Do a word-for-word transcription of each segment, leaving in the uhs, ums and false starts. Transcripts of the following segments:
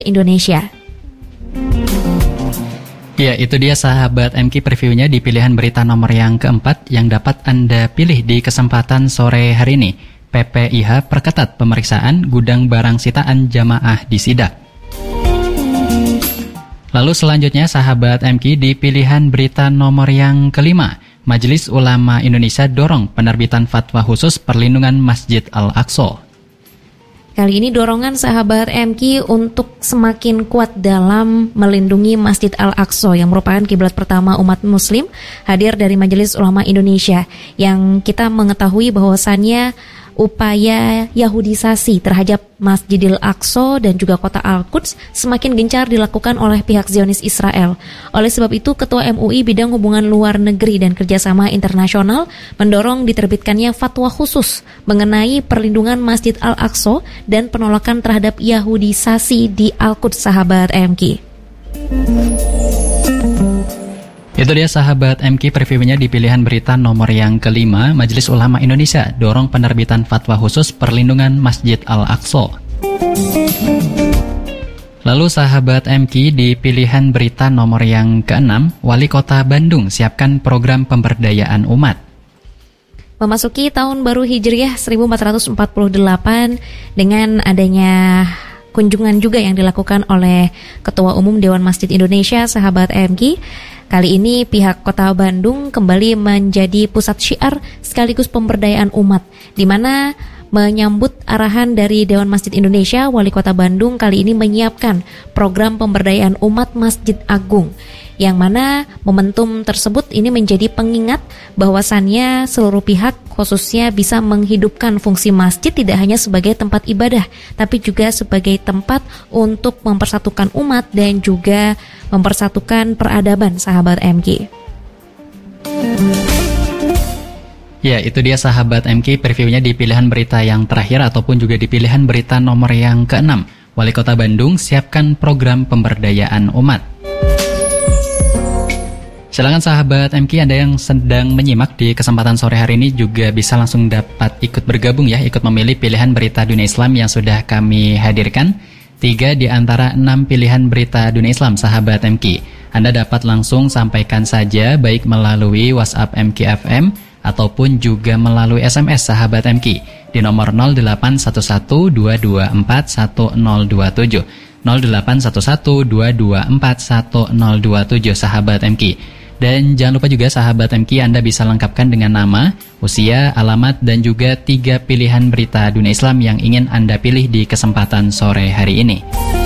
Indonesia. Ya, itu dia sahabat M K previewnya di pilihan berita nomor yang keempat yang dapat Anda pilih di kesempatan sore hari ini. P P I H perketat pemeriksaan gudang barang sitaan jamaah di Sidak. Lalu selanjutnya sahabat M K di pilihan berita nomor yang kelima. Majelis Ulama Indonesia dorong penerbitan fatwa khusus perlindungan Masjid Al-Aqsa. Kali ini dorongan sahabat M K untuk semakin kuat dalam melindungi Masjid Al-Aqsa yang merupakan kiblat pertama umat muslim hadir dari Majelis Ulama Indonesia, yang kita mengetahui bahwasannya upaya Yahudisasi terhadap Masjidil Aqsa dan juga kota Al-Quds semakin gencar dilakukan oleh pihak Zionis Israel. Oleh sebab itu, Ketua M U I Bidang Hubungan Luar Negeri dan Kerjasama Internasional mendorong diterbitkannya fatwa khusus mengenai perlindungan Masjid Al-Aqsa dan penolakan terhadap Yahudisasi di Al-Quds, sahabat M K. Itu dia sahabat M K previewnya di pilihan berita nomor yang kelima. Majelis Ulama Indonesia dorong penerbitan fatwa khusus perlindungan Masjid Al-Aqsa. Lalu sahabat M K di pilihan berita nomor yang keenam, Wali Kota Bandung siapkan program pemberdayaan umat. Memasuki tahun baru Hijriah seribu empat ratus empat puluh delapan dengan adanya kunjungan juga yang dilakukan oleh Ketua Umum Dewan Masjid Indonesia, sahabat M K. Kali ini pihak Kota Bandung kembali menjadi pusat syiar sekaligus pemberdayaan umat, di mana menyambut arahan dari Dewan Masjid Indonesia, Wali Kota Bandung kali ini menyiapkan program pemberdayaan umat Masjid Agung, yang mana momentum tersebut ini menjadi pengingat bahwasannya seluruh pihak khususnya bisa menghidupkan fungsi masjid tidak hanya sebagai tempat ibadah, tapi juga sebagai tempat untuk mempersatukan umat dan juga mempersatukan peradaban, sahabat M K. Ya, itu dia sahabat M K previewnya di pilihan berita yang terakhir ataupun juga di pilihan berita nomor yang keenam. Wali Kota Bandung siapkan program pemberdayaan umat. Silakan sahabat M K, Anda yang sedang menyimak di kesempatan sore hari ini juga bisa langsung dapat ikut bergabung ya, ikut memilih pilihan berita dunia Islam yang sudah kami hadirkan. Tiga di antara enam pilihan berita dunia Islam, sahabat M K. Anda dapat langsung sampaikan saja baik melalui WhatsApp M K F M ataupun juga melalui S M S sahabat M K di nomor nol delapan satu satu dua dua empat satu nol dua tujuh nol delapan satu satu dua dua empat satu nol dua tujuh sahabat M K. Dan jangan lupa juga sahabat M K, Anda bisa lengkapkan dengan nama, usia, alamat, dan juga tiga pilihan berita dunia Islam yang ingin Anda pilih di kesempatan sore hari ini.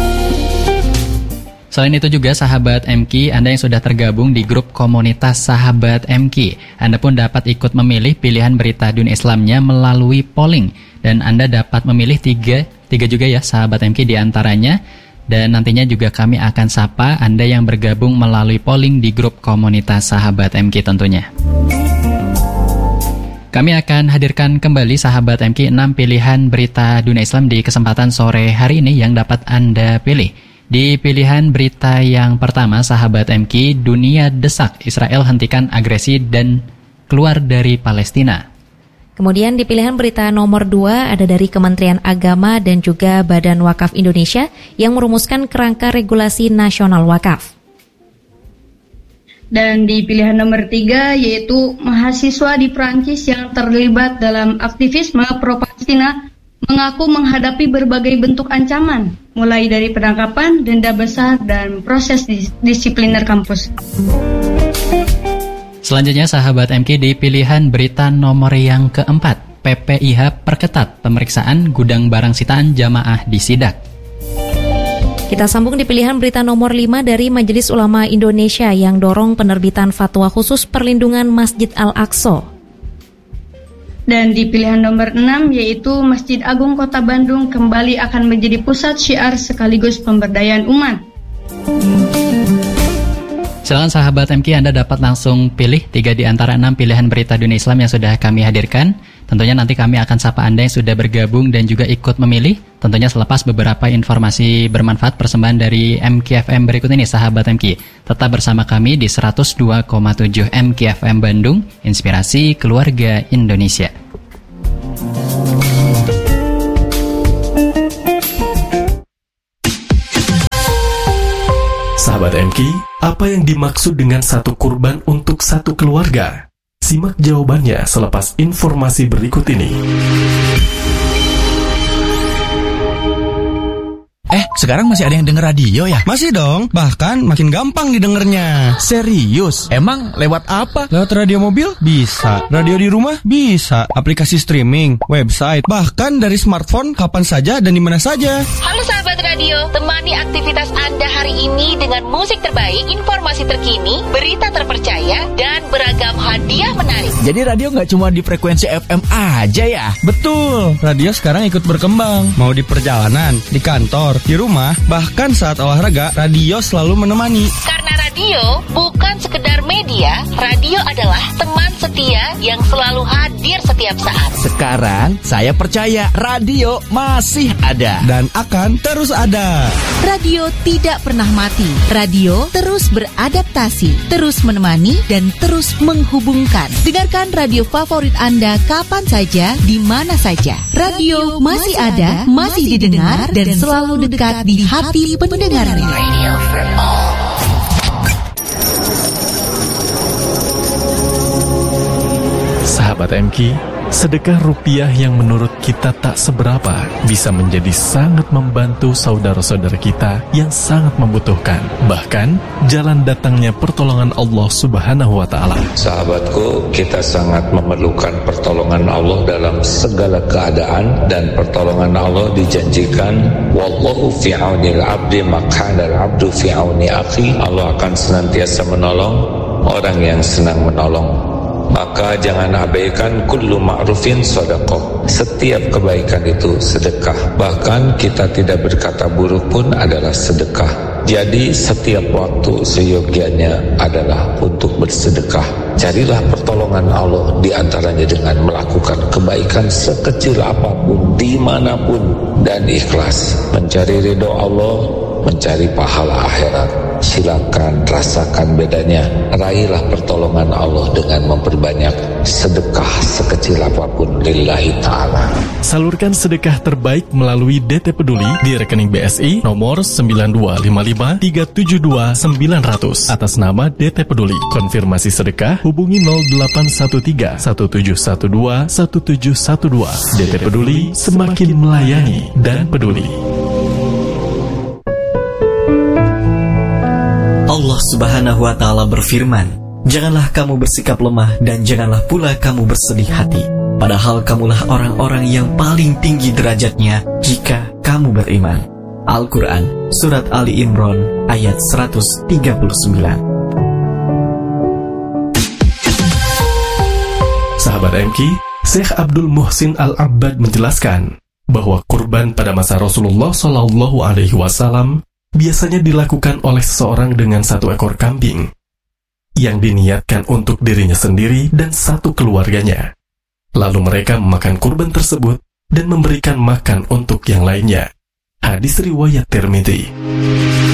Selain itu juga sahabat M K, Anda yang sudah tergabung di grup komunitas sahabat M K, Anda pun dapat ikut memilih pilihan berita dunia Islamnya melalui polling. Dan Anda dapat memilih tiga, tiga juga ya sahabat M K di antaranya. Dan nantinya juga kami akan sapa Anda yang bergabung melalui polling di grup komunitas sahabat M K tentunya. Kami akan hadirkan kembali sahabat M K enam pilihan berita dunia Islam di kesempatan sore hari ini yang dapat Anda pilih. Di pilihan berita yang pertama sahabat M K, dunia desak Israel hentikan agresi dan keluar dari Palestina. Kemudian di pilihan berita nomor dua ada dari Kementerian Agama dan juga Badan Wakaf Indonesia yang merumuskan kerangka regulasi nasional wakaf. Dan di pilihan nomor tiga yaitu mahasiswa di Prancis yang terlibat dalam aktivisme pro-Palestina mengaku menghadapi berbagai bentuk ancaman, mulai dari penangkapan, denda besar, dan proses dis- disipliner kampus. Selanjutnya sahabat M K di pilihan berita nomor yang keempat, P P I H perketat pemeriksaan gudang barang sitaan jamaah di Sidak. Kita sambung di pilihan berita nomor lima dari Majelis Ulama Indonesia yang dorong penerbitan fatwa khusus perlindungan Masjid Al-Aqsa. Dan di pilihan nomor enam yaitu Masjid Agung Kota Bandung kembali akan menjadi pusat syiar sekaligus pemberdayaan umat. Silakan sahabat M K, Anda dapat langsung pilih tiga di antara enam pilihan berita dunia Islam yang sudah kami hadirkan. Tentunya nanti kami akan sapa Anda yang sudah bergabung dan juga ikut memilih. Tentunya selepas beberapa informasi bermanfaat persembahan dari M K F M berikut ini, sahabat M K. Tetap bersama kami di seratus dua koma tujuh M K F M Bandung, Inspirasi Keluarga Indonesia. Sahabat M K, apa yang dimaksud dengan satu kurban untuk satu keluarga? Simak jawabannya selepas informasi berikut ini. Eh, sekarang masih ada yang denger radio ya? Masih dong, bahkan makin gampang didengarnya. Serius? Emang lewat apa? Lewat radio mobil? Bisa. Radio di rumah? Bisa. Aplikasi streaming, website, bahkan dari smartphone kapan saja dan di mana saja. Halo sahabat radio, temani aktivitas Anda hari ini dengan musik terbaik, informasi terkini, berita terpercaya, dan beragam hadiah menarik. Jadi radio nggak cuma di frekuensi F M aja ya? Betul, radio sekarang ikut berkembang. Mau di perjalanan, di kantor, di rumah, bahkan saat olahraga, radio selalu menemani. Karena radio bukan sekedar media, radio adalah teman setia yang selalu hadir setiap saat. Sekarang saya percaya radio masih ada dan akan terus ada. Radio tidak pernah mati. Radio terus beradaptasi, terus menemani, dan terus menghubungkan. Dengarkan radio favorit Anda kapan saja, di mana saja. Radio masih ada, masih didengar, dan selalu dekat di hati pendengarnya. Radio for all. Sahabat M K, sedekah rupiah yang menurut kita tak seberapa bisa menjadi sangat membantu saudara-saudara kita yang sangat membutuhkan. Bahkan, jalan datangnya pertolongan Allah Subhanahu wa Ta'ala. Sahabatku, kita sangat memerlukan pertolongan Allah dalam segala keadaan, dan pertolongan Allah dijanjikan, wallahu fi aunil abdi maq'adal abdu fi auni akhi. Allah akan senantiasa menolong orang yang senang menolong. Maka jangan abaikan kullu ma'rufin sedekah. Setiap kebaikan itu sedekah. Bahkan kita tidak berkata buruk pun adalah sedekah. Jadi setiap waktu seyogianya adalah untuk bersedekah. Carilah pertolongan Allah di antaranya dengan melakukan kebaikan sekecil apapun, dimanapun, dan ikhlas. Mencari ridho Allah, mencari pahala akhirat. Silakan rasakan bedanya. Raihlah pertolongan Allah dengan memperbanyak sedekah sekecil apapun lillahi ta'ala. Salurkan sedekah terbaik melalui D T Peduli di rekening B S I nomor sembilan dua lima lima tiga tujuh dua sembilan nol nol atas nama D T Peduli. Konfirmasi sedekah hubungi nol delapan satu tiga satu tujuh satu dua satu tujuh satu dua. D T Peduli, semakin melayani dan peduli. Allah Subhanahu wa Ta'ala berfirman, janganlah kamu bersikap lemah dan janganlah pula kamu bersedih hati, padahal kamulah orang-orang yang paling tinggi derajatnya jika kamu beriman. Al-Quran, Surat Ali Imran, ayat seratus tiga puluh sembilan. Sahabat M K, Syekh Abdul Muhsin Al-Abbad menjelaskan bahwa kurban pada masa Rasulullah Shallallahu Alaihi Wasallam biasanya dilakukan oleh seseorang dengan satu ekor kambing yang diniatkan untuk dirinya sendiri dan satu keluarganya. Lalu mereka memakan kurban tersebut dan memberikan makan untuk yang lainnya. Hadis riwayat Tirmidzi.